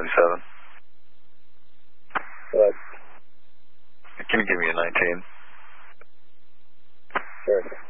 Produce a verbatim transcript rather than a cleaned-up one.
seventy-seven. What? Can you give me a nineteen? Sure.